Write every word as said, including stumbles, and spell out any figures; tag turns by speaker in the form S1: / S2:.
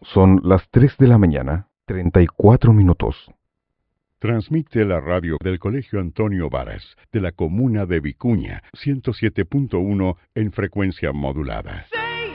S1: Son las tres de la mañana, treinta y cuatro minutos.
S2: Transmite la radio del Colegio Antonio Varas, de la comuna de Vicuña, ciento siete punto uno en frecuencia modulada.
S3: Sí.